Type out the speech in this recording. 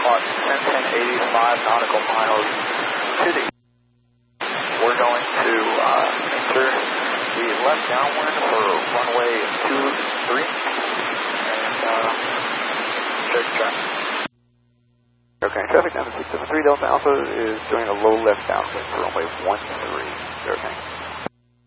clock 10:10:85 nautical miles to the east. We're going to enter the left downwind for runway 23 and check traffic. Okay, traffic down to 673 Delta Alpha is doing a low left downwind for runway 13. Okay.